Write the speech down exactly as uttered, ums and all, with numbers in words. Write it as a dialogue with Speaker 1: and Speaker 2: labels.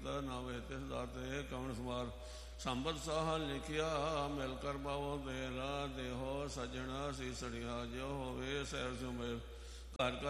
Speaker 1: ਕੀਮਤ ਨਾ ਵੇ ਤਿਸ ਦਾਤੇ ਕਵਣ ਸਮਾਰ। ਸੰਬਤ ਸਾਹ ਲਿਖਿਆ ਮਿਲ ਕਰ ਪਾਵੋ ਦੇਲਾ ਦੇਹੋ ਸਜਣਾ ਸੀਸੜੀਆ ਜੋ ਹੋਵੇ ਸੈਰ ਸੁਮੇਲ। ਘਰ ਘਰ